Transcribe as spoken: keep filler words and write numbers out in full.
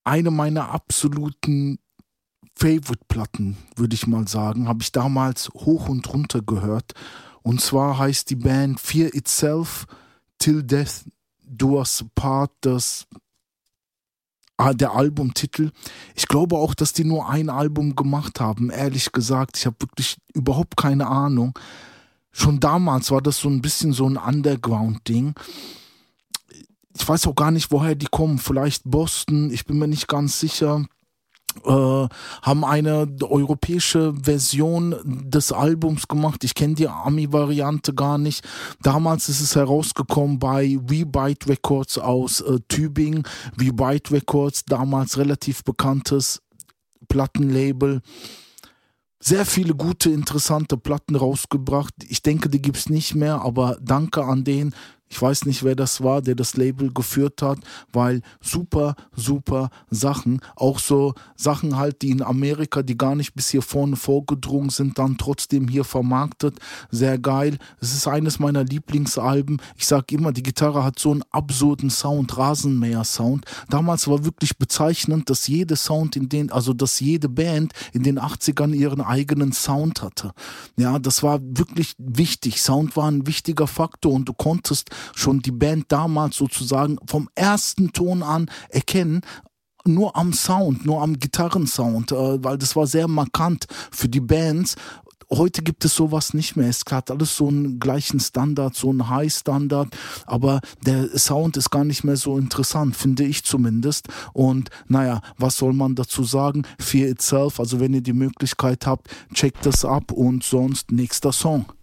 eine meiner absoluten Favorite-Platten, würde ich mal sagen, habe ich damals hoch und runter gehört. Und zwar heißt die Band Fear Itself, Till Death Do Us Part, das ah, der Albumtitel. Ich glaube auch, dass die nur ein Album gemacht haben, ehrlich gesagt. Ich habe wirklich überhaupt keine Ahnung. Schon damals war das so ein bisschen so ein Underground-Ding. Ich weiß auch gar nicht, woher die kommen. Vielleicht Boston, ich bin mir nicht ganz sicher. Äh, haben eine europäische Version des Albums gemacht. Ich kenne die Ami-Variante gar nicht. Damals ist es herausgekommen bei We-Bite Records aus äh, Tübingen. We-Bite Records, damals relativ bekanntes Plattenlabel. Sehr viele gute, interessante Platten rausgebracht. Ich denke, die gibt's nicht mehr, aber danke an den. Ich weiß nicht, wer das war, der das Label geführt hat, weil super, super Sachen, auch so Sachen halt, die in Amerika, die gar nicht bis hier vorne vorgedrungen sind, dann trotzdem hier vermarktet. Sehr geil. Es ist eines meiner Lieblingsalben. Ich sag immer, die Gitarre hat so einen absurden Sound, Rasenmäher-Sound. Damals war wirklich bezeichnend, dass jede Sound in den, also dass jede Band in den achtzigern ihren eigenen Sound hatte. Ja, das war wirklich wichtig. Sound war ein wichtiger Faktor und du konntest schon die Band damals sozusagen vom ersten Ton an erkennen, nur am Sound, nur am Gitarrensound, äh, weil das war sehr markant für die Bands. Heute gibt es sowas nicht mehr. Es hat alles so einen gleichen Standard, so einen High-Standard, aber der Sound ist gar nicht mehr so interessant, finde ich zumindest. Und naja, was soll man dazu sagen? Fear Itself, also wenn ihr die Möglichkeit habt, checkt das ab und sonst nächster Song.